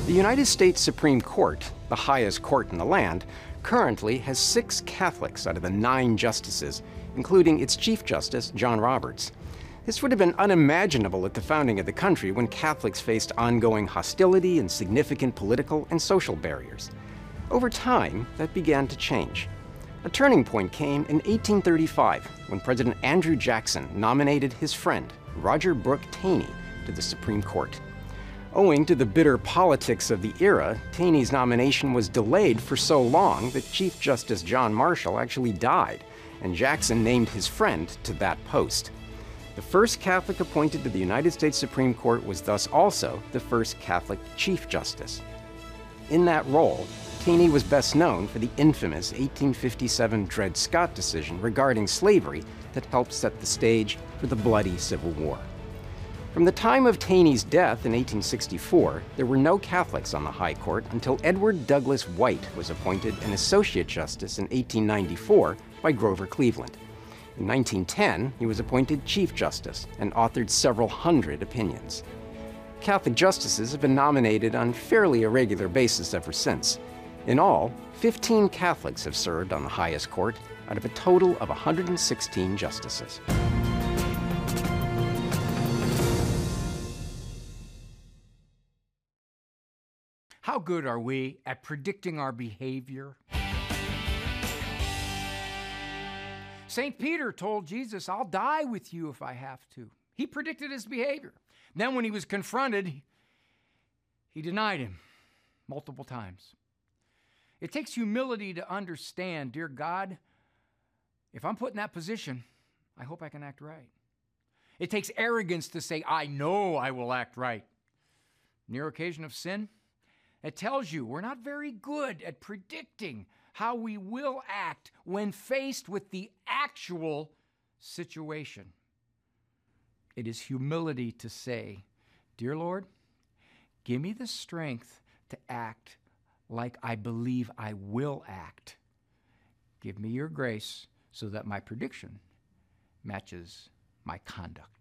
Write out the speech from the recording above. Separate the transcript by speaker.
Speaker 1: The United States Supreme Court, the highest court in the land, currently has 6 Catholics out of the 9 justices, including its Chief Justice, John Roberts. This would have been unimaginable at the founding of the country when Catholics faced ongoing hostility and significant political and social barriers. Over time, that began to change. A turning point came in 1835 when President Andrew Jackson nominated his friend, Roger Brooke Taney, to the Supreme Court. Owing to the bitter politics of the era, Taney's nomination was delayed for so long that Chief Justice John Marshall actually died, and Jackson named his friend to that post. The first Catholic appointed to the United States Supreme Court was thus also the first Catholic Chief Justice. In that role, Taney was best known for the infamous 1857 Dred Scott decision regarding slavery that helped set the stage for the bloody Civil War. From the time of Taney's death in 1864, there were no Catholics on the High Court until Edward Douglas White was appointed an Associate Justice in 1894 by Grover Cleveland. In 1910, he was appointed Chief Justice and authored several hundred opinions. Catholic justices have been nominated on fairly irregular basis ever since. In all, 15 Catholics have served on the highest court out of a total of 116 justices.
Speaker 2: How good are we at predicting our behavior? St. Peter told Jesus, "I'll die with you if I have to." He predicted his behavior. Then when he was confronted, he denied him multiple times. It takes humility to understand, dear God, if I'm put in that position, I hope I can act right. It takes arrogance to say, I know I will act right. Near occasion of sin, it tells you we're not very good at predicting how we will act when faced with the actual situation. It is humility to say, dear Lord, give me the strength to act like I believe I will act. Give me your grace so that my prediction matches my conduct.